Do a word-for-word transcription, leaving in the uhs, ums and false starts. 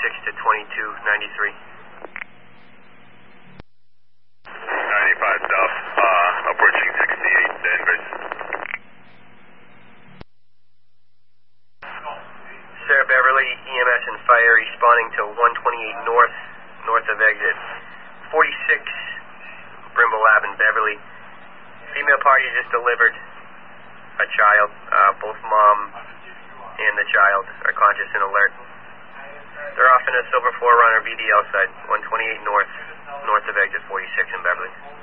forty-six to twenty-two ninety-three. ninety-five south, uh, approaching sixty-eight Danvers. Sarah Beverly, E M S and fire responding to one twenty-eight north, north of exit forty-six, Brimble Ave in Beverly. Female party just delivered a child. Uh, both mom and the child are conscious and alert. They're off in a silver four runner B D L side, one twenty-eight north, north of exit forty-six in Beverly.